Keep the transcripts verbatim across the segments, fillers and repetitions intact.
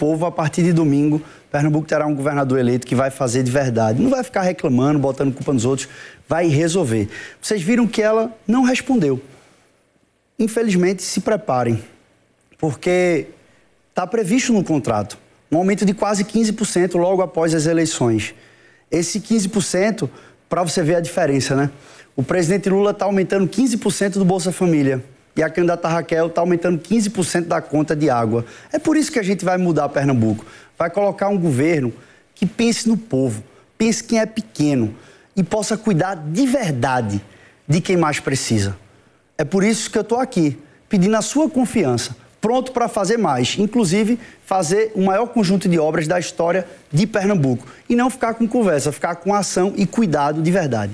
povo, a partir de domingo, Pernambuco terá um governador eleito que vai fazer de verdade. Não vai ficar reclamando, botando culpa nos outros, vai resolver. Vocês viram que ela não respondeu. Infelizmente, se preparem, porque está previsto no contrato um aumento de quase quinze por cento logo após as eleições. Esse quinze por cento, para você ver a diferença, né? O presidente Lula está aumentando quinze por cento do Bolsa Família e a candidata Raquel está aumentando quinze por cento da conta de água. É por isso que a gente vai mudar Pernambuco. Vai colocar um governo que pense no povo, pense quem é pequeno e possa cuidar de verdade de quem mais precisa. É por isso que eu estou aqui, pedindo a sua confiança, pronto para fazer mais, inclusive fazer o maior conjunto de obras da história de Pernambuco. E não ficar com conversa, ficar com ação e cuidado de verdade.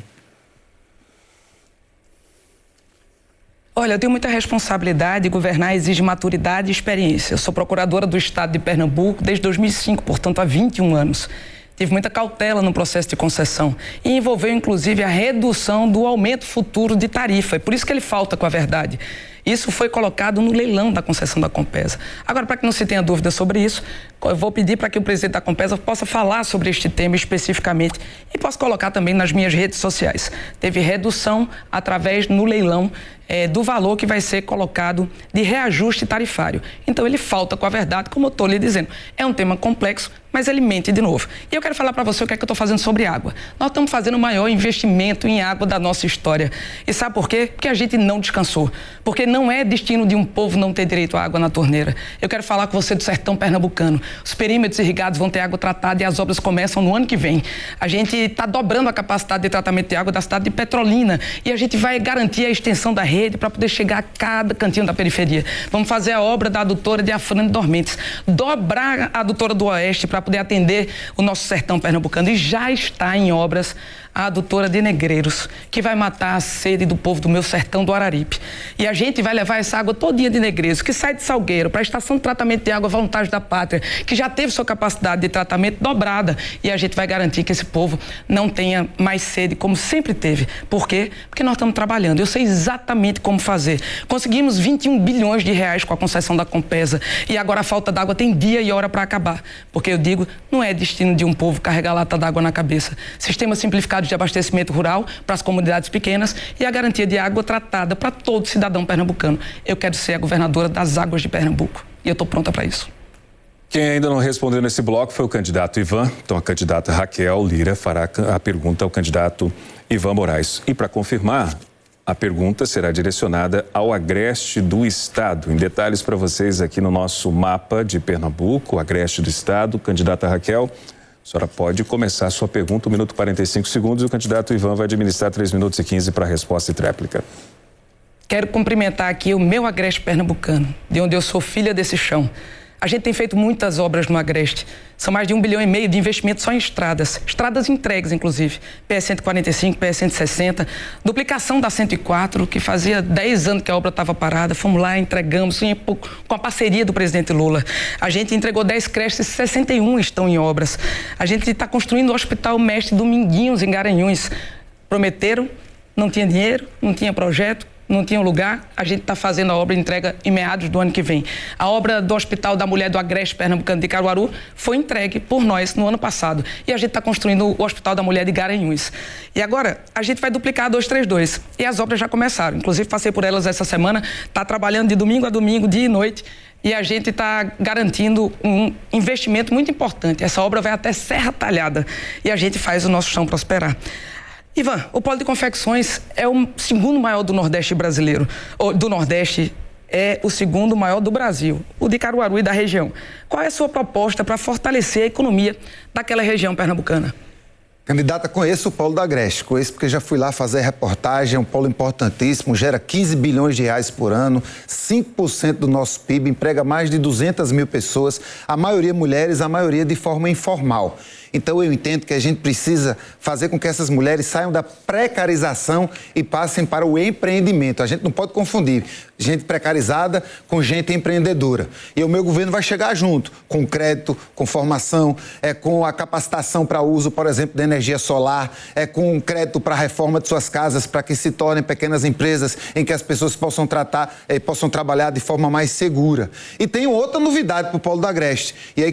Olha, eu tenho muita responsabilidade e governar exige maturidade e experiência. Eu sou procuradora do Estado de Pernambuco desde dois mil e cinco, portanto há vinte e um anos. Tive muita cautela no processo de concessão e envolveu inclusive a redução do aumento futuro de tarifa. É por isso que ele falta com a verdade. Isso foi colocado no leilão da concessão da Compesa. Agora, para que não se tenha dúvida sobre isso, eu vou pedir para que o presidente da Compesa possa falar sobre este tema especificamente e possa colocar também nas minhas redes sociais. Teve redução através no leilão é, do valor que vai ser colocado de reajuste tarifário. Então, ele falta com a verdade, como eu estou lhe dizendo. É um tema complexo, mas ele mente de novo. E eu quero falar para você o que é que eu estou fazendo sobre água. Nós estamos fazendo o maior investimento em água da nossa história. E sabe por quê? Porque a gente não descansou. Porque não é destino de um povo não ter direito à água na torneira. Eu quero falar com você do sertão pernambucano. Os perímetros irrigados vão ter água tratada e as obras começam no ano que vem. A gente está dobrando a capacidade de tratamento de água da cidade de Petrolina e a gente vai garantir a extensão da rede para poder chegar a cada cantinho da periferia. Vamos fazer a obra da adutora de Afrânio Dormentes, dobrar a adutora do Oeste para poder atender o nosso sertão pernambucano. E já está em obras a adutora de Negreiros, que vai matar a sede do povo do meu sertão do Araripe. E a gente vai levar essa água todinha de Negreiros, que sai de Salgueiro, para a estação de tratamento de água Voluntários da Pátria, que já teve sua capacidade de tratamento dobrada. E a gente vai garantir que esse povo não tenha mais sede, como sempre teve. Por quê? Porque nós estamos trabalhando. Eu sei exatamente como fazer. Conseguimos vinte e um bilhões de reais com a concessão da Compesa. E agora a falta d'água tem dia e hora para acabar. Porque eu digo, não é destino de um povo carregar lata d'água na cabeça. Sistema simplificado de abastecimento rural para as comunidades pequenas e a garantia de água tratada para todo cidadão pernambucano. Eu quero ser a governadora das águas de Pernambuco e eu estou pronta para isso. Quem ainda não respondeu nesse bloco foi o candidato Ivan. Então a candidata Raquel Lira fará a pergunta ao candidato Ivan Moraes. E para confirmar, a pergunta será direcionada ao agreste do estado. Em detalhes para vocês aqui no nosso mapa de Pernambuco, o agreste do estado. Candidata Raquel, a senhora pode começar a sua pergunta, um minuto e quarenta e cinco segundos, e o candidato Ivan vai administrar três minutos e quinze para a resposta e tréplica. Quero cumprimentar aqui o meu agreste pernambucano, de onde eu sou filha desse chão. A gente tem feito muitas obras no agreste. São mais de um bilhão e meio de investimento só em estradas. Estradas entregues, inclusive. P S cento e quarenta e cinco, P S cento e sessenta. Duplicação da cento e quatro, que fazia dez anos que a obra estava parada. Fomos lá, entregamos, com a parceria do presidente Lula. A gente entregou dez creches, sessenta e um estão em obras. A gente está construindo o Hospital Mestre Dominguinhos, em Garanhuns. Prometeram, não tinha dinheiro, não tinha projeto, não tinha lugar, a gente está fazendo a obra e entrega em meados do ano que vem. A obra do Hospital da Mulher do Agreste Pernambucano de Caruaru foi entregue por nós no ano passado. E a gente está construindo o Hospital da Mulher de Garanhuns. E agora, a gente vai duplicar a duzentos e trinta e dois. E as obras já começaram. Inclusive, passei por elas essa semana, está trabalhando de domingo a domingo, dia e noite. E a gente está garantindo um investimento muito importante. Essa obra vai até Serra Talhada. E a gente faz o nosso chão prosperar. Ivan, o polo de confecções é o segundo maior do Nordeste brasileiro. Ou do Nordeste é o segundo maior do Brasil, o de Caruaru e da região. Qual é a sua proposta para fortalecer a economia daquela região pernambucana? Candidata, conheço o polo do Agreste, conheço porque já fui lá fazer reportagem, é um polo importantíssimo, gera quinze bilhões de reais por ano, cinco por cento do nosso P I B, emprega mais de duzentas mil pessoas, a maioria mulheres, a maioria de forma informal. Então eu entendo que a gente precisa fazer com que essas mulheres saiam da precarização e passem para o empreendimento. A gente não pode confundir gente precarizada com gente empreendedora. E o meu governo vai chegar junto, com crédito, com formação, é, com a capacitação para uso, por exemplo, da energia solar, é, com crédito para a reforma de suas casas, para que se tornem pequenas empresas em que as pessoas possam tratar, é, possam trabalhar de forma mais segura. E tem outra novidade para o polo do Agreste. E aí